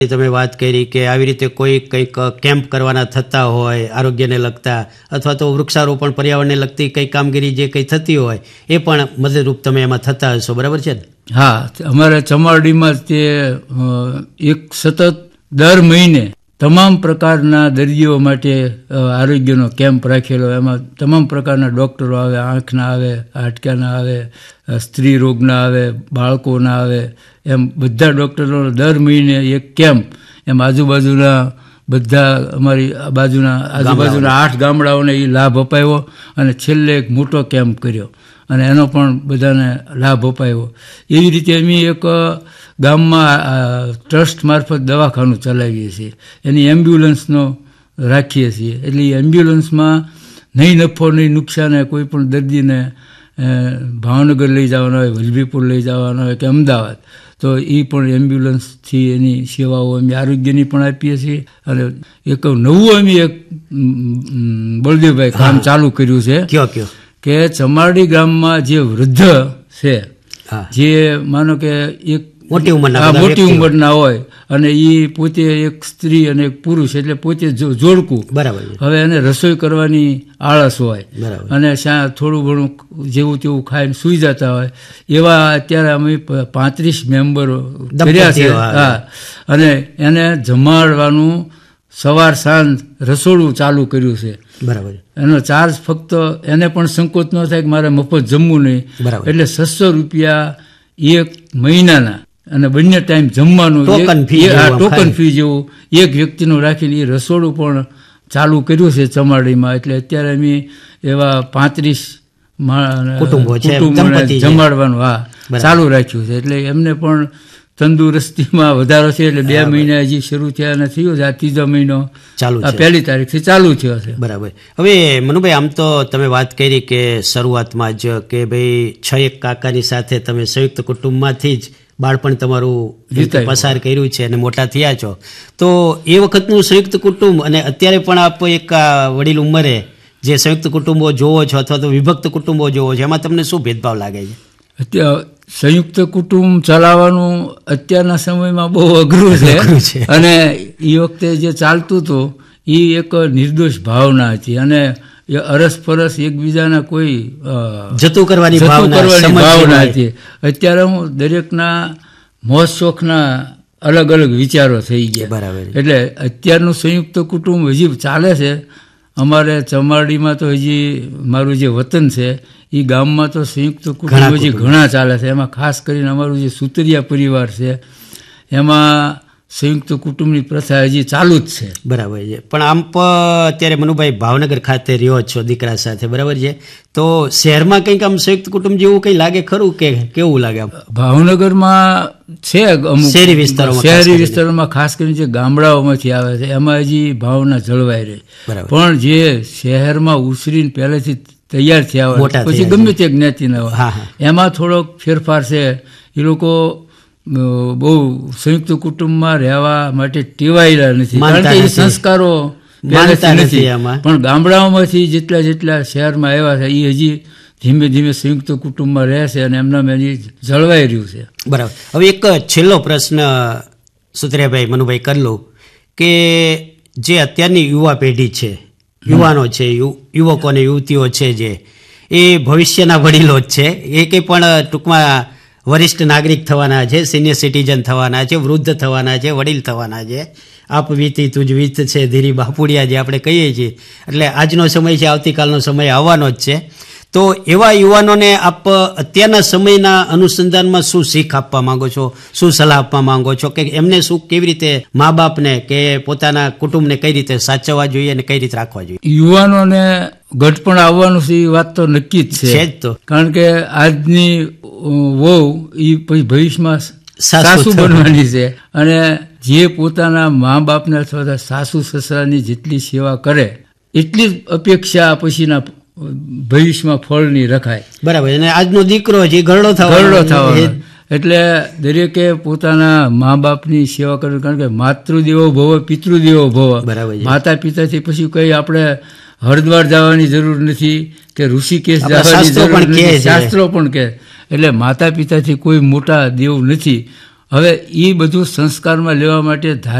તમે વાત કરી કે આવી રીતે કોઈ કંઈક કેમ્પ કરવાના થતા હોય આરોગ્યને લગતા, અથવા તો વૃક્ષારોપણ પર્યાવરણને લગતી કંઈ કામગીરી જે કંઈ થતી હોય એ પણ મદદરૂપ તમે એમાં થતા હશો, બરાબર છે ને? હા, અમારા ચમારડીમાં તે એક સતત દર મહિને તમામ પ્રકારના દર્દીઓ માટે આરોગ્યનો કેમ્પ રાખેલો. એમાં તમામ પ્રકારના ડૉક્ટરો આવે, આંખના આવે, હાડકાના આવે, સ્ત્રી રોગના આવે, બાળકોના આવે, એમ બધા ડૉક્ટરો દર મહિને એક કેમ્પ, એમ આજુબાજુના બધા અમારી આજુબાજુના 8 ગામડાઓને એ લાભ અપાયો, અને છેલ્લે એક મોટો કેમ્પ કર્યો અને એનો પણ બધાને લાભ અપાયો. એવી રીતે અમે એક ગામમાં ટ્રસ્ટ મારફત દવાખાનું ચલાવીએ છીએ, એની એમ્બ્યુલન્સનો રાખીએ છીએ. એટલે એ એમ્બ્યુલન્સમાં નહીં નફો નહીં નુકસાન, કોઈ પણ દર્દીને ભાવનગર લઈ જવાનો હોય, વલભીપુર લઈ જવાનો હોય કે અમદાવાદ, તો એ પણ એમ્બ્યુલન્સથી એની સેવાઓ અમે આરોગ્યની પણ આપીએ છીએ. અને એક નવું અમે એક બળદેવભાઈ કામ ચાલુ કર્યું છે. કયો કે ચમારડી ગામમાં જે વૃદ્ધ છે, જે માનો કે એક મોટી ઉંમરના હોય અને એ પોતે એક સ્ત્રી અને એક પુરુષ, એટલે પોતે જોડકું, બરાબર. હવે એને રસોઈ કરવાની આળસ હોય અને થોડું ઘણું જેવું તેવું ખાઈને સૂઈ જતા હોય, એવા અત્યારે અમે 35 મેમ્બરો કર્યા છે. હા, અને એને જમાડવાનું સવાર સાંજ રસોડું ચાલુ કર્યું છે, બરાબર. એનો ચાર્જ ફક્ત એને પણ સંકોચ ન થાય કે મારે મફત જમવું નહીં, એટલે 600 રૂપિયા એક મહિનાના, અને બંને ટાઈમ જમવાનું ટોકન ફી જેવું એક વ્યક્તિનું રાખીને એ રસોડું પણ ચાલુ કર્યું છે ચમારડીમાં. એટલે અત્યારે અમે એવા 35 કુટુંબો જમાડવાનું ચાલુ રાખ્યું છે. એટલે એમને પણ તંદુરસ્તીમાં વધારો છે. એટલે 2 મહિના હજી શરૂ થયા નથી, આ 3જો મહિનો ચાલુ, 1લી તારીખથી ચાલુ થયો છે. બરાબર. હવે મનુભાઈ, આમ તો તમે વાત કરી કે શરૂઆતમાં જ કે ભાઈ 6 કાકાની સાથે તમે સંયુક્ત કુટુંબમાંથી જ બાળપણ તમારું પસાર કર્યું છે અને મોટા થયા છો, તો એ વખતનું સંયુક્ત કુટુંબ અને અત્યારે પણ આપ એક વડીલ ઉંમરે જે સંયુક્ત કુટુંબો જોવો છો અથવા તો વિભક્ત કુટુંબો જોવો છો, એમાં તમને શું ભેદભાવ લાગે છે? અત્યારે સંયુક્ત કુટુંબ ચલાવવાનું અત્યારના સમયમાં બહુ અઘરું છે. અને એ વખતે જે ચાલતું હતું એ એક નિર્દોષ ભાવના હતી, અને અરસપરસ એકબીજાના કોઈ જતું કરવાની ભાવના હતી. અત્યારે હું દરેકના મોજ શોખના અલગ અલગ વિચારો થઈ ગયા, બરાબર. એટલે અત્યારનું સંયુક્ત કુટુંબ હજી ચાલે છે. અમારે ચમારડીમાં તો હજી મારું જે વતન છે એ ગામમાં તો સંયુક્ત કુટુંબ હજી ઘણા ચાલે છે. એમાં ખાસ કરીને અમારું જે સુતરિયા પરિવાર છે એમાં સંયુક્ત કુટુંબની પ્રથા હજી ચાલુ જ છે, બરાબર છે. પણ આમ અત્યારે મનુભાઈ ભાવનગર ખાતે રહ્યો છો દીકરા સાથે, બરાબર છે, તો શહેરમાં કંઈક આમ સંયુક્ત કુટુંબ જેવું કંઈ લાગે ખરું કે કેવું લાગે? ભાવનગરમાં છે અમુક શહેરી વિસ્તારોમાં, ખાસ કરીને જે ગામડાઓમાંથી આવે છે એમાં હજી ભાવના જળવાઈ રહી. પણ જે શહેરમાં ઉછરીને પહેલેથી તૈયાર થયા હોય, પછી ગમે તે જ્ઞાતિના હોય, એમાં થોડોક ફેરફાર છે. એ લોકો બહુ સંયુક્ત કુટુંબમાં રહેવા માટે ટેવાયેલા નથી, કારણ કે એ સંસ્કારો નથી. પણ ગામડાઓમાંથી જેટલા શહેરમાં આવ્યા છે એ હજી ધીમે ધીમે સંયુક્ત કુટુંબમાં રહે છે અને એમના એની જળવાઈ રહ્યું છે. બરાબર. હવે એક છેલ્લો પ્રશ્ન સુતરિયાભાઈ, મનુભાઈ કરી લઉં કે જે અત્યારની યુવા પેઢી છે, યુવાનો છે, યુવકો અને યુવતીઓ છે, જે એ ભવિષ્યના વડીલો જ છે, એ કંઈ પણ ટૂંકમાં વરિષ્ઠ નાગરિક થવાના છે, સિનિયર સિટીઝન થવાના છે, વૃદ્ધ થવાના છે, વડીલ થવાના છે. આપ વીતી તુજ વીત છે, ધીરી બાપુડિયા જે આપણે કહીએ છીએ. એટલે આજનો સમય છે, આવતીકાલનો સમય આવવાનો જ છે. તો એવા યુવાનોને આપ અત્યારના સમયના અનુસંધાનમાં શું શીખ આપવા માંગો છો, શું સલાહ આપવા માંગો છો કે એમને શું, કેવી રીતે મા બાપને કે પોતાના કુટુંબને કઈ રીતે સાચવવા જોઈએ અને કઈ રીતે રાખવા જોઈએ? યુવાનોને ગઢપણ આવવાનું છે એ વાત તો નક્કી જ છે જ, તો કારણ કે આજની વહુ એ પછી ભવિષ્યમાં સાસુ બનવાની છે, અને જે પોતાના મા બાપને અથવા સાસુ સસરાની જેટલી સેવા કરે એટલી જ અપેક્ષા પછીના ભવિષ્યમાં ફળની રખાય, બરાબર. અને આજનો દીકરો છે ઘરડો થવાનો, એટલે દરેકે પોતાના મા બાપની સેવા કરવી. કારણ કે માતૃદેવો ભવ પિતૃદેવો ભવ, બરાબર. માતા પિતાથી પછી કઈ આપણે હરિદ્વાર જવાની જરૂર નથી કે ઋષિકેશ જવાની જરૂર નથી, શાસ્ત્રો પણ કહે. એટલે માતા પિતાથી કોઈ મોટા દેવ નથી, હવે એ બધું સંસ્કારમાં લેવા માટે